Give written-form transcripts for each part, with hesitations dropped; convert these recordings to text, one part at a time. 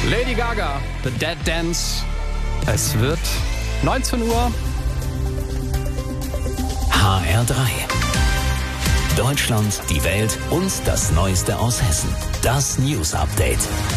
Lady Gaga, The Dead Dance. Es wird 19 Uhr. HR3. Deutschland, die Welt und das Neueste aus Hessen. Das News Update.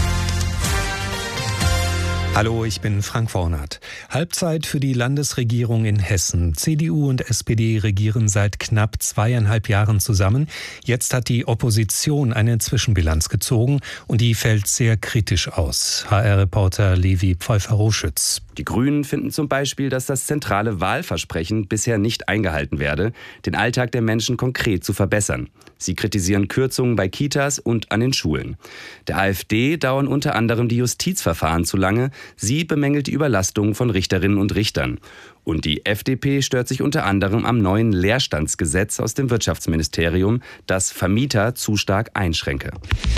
Hallo, ich bin Frank Vornert. Halbzeit für die Landesregierung in Hessen. CDU und SPD regieren seit knapp 2,5 Jahren zusammen. Jetzt hat die Opposition eine Zwischenbilanz gezogen und die fällt sehr kritisch aus. HR-Reporter Levi Pfeiffer-Roschütz. Die Grünen finden zum Beispiel, dass das zentrale Wahlversprechen bisher nicht eingehalten werde, den Alltag der Menschen konkret zu verbessern. Sie kritisieren Kürzungen bei Kitas und an den Schulen. Der AfD dauern unter anderem die Justizverfahren zu lange. Sie bemängelt die Überlastung von Richterinnen und Richtern. Und die FDP stört sich unter anderem am neuen Leerstandsgesetz aus dem Wirtschaftsministerium, das Vermieter zu stark einschränke.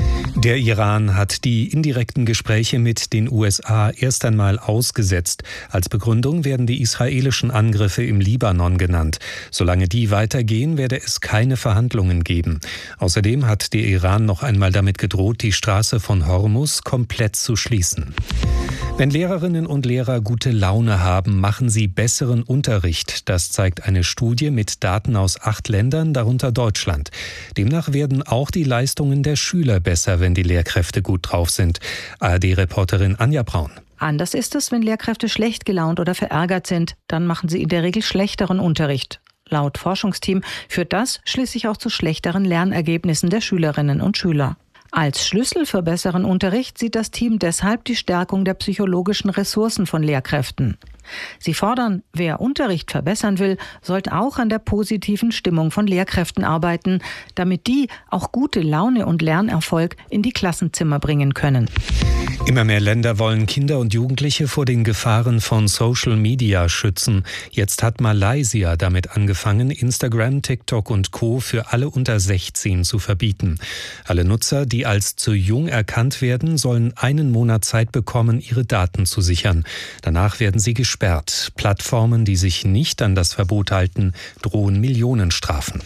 Der Iran hat die indirekten Gespräche mit den USA erst einmal ausgesetzt. Als Begründung werden die israelischen Angriffe im Libanon genannt. Solange die weitergehen, werde es keine Verhandlungen geben. Außerdem hat der Iran noch einmal damit gedroht, die Straße von Hormuz komplett zu schließen. Wenn Lehrerinnen und Lehrer gute Laune haben, machen sie besseren Unterricht. Das zeigt eine Studie mit Daten aus 8 Ländern, darunter Deutschland. Demnach werden auch die Leistungen der Schüler besser, wenn die Lehrkräfte gut drauf sind. ARD-Reporterin Anja Braun. Anders ist es, wenn Lehrkräfte schlecht gelaunt oder verärgert sind. Dann machen sie in der Regel schlechteren Unterricht. Laut Forschungsteam führt das schließlich auch zu schlechteren Lernergebnissen der Schülerinnen und Schüler. Als Schlüssel für besseren Unterricht sieht das Team deshalb die Stärkung der psychologischen Ressourcen von Lehrkräften. Sie fordern, wer Unterricht verbessern will, sollte auch an der positiven Stimmung von Lehrkräften arbeiten, damit die auch gute Laune und Lernerfolg in die Klassenzimmer bringen können. Immer mehr Länder wollen Kinder und Jugendliche vor den Gefahren von Social Media schützen. Jetzt hat Malaysia damit angefangen, Instagram, TikTok und Co. für alle unter 16 zu verbieten. Alle Nutzer, die als zu jung erkannt werden, sollen 1 Monat Zeit bekommen, ihre Daten zu sichern. Danach werden sie gesperrt. Plattformen, die sich nicht an das Verbot halten, drohen Millionenstrafen.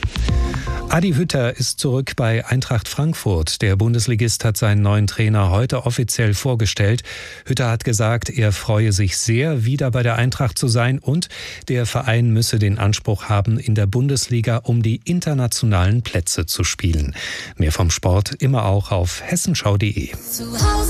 Adi Hütter ist zurück bei Eintracht Frankfurt. Der Bundesligist hat seinen neuen Trainer heute offiziell vorgestellt. Hütter hat gesagt, er freue sich sehr, wieder bei der Eintracht zu sein und der Verein müsse den Anspruch haben, in der Bundesliga um die internationalen Plätze zu spielen. Mehr vom Sport immer auch auf hessenschau.de.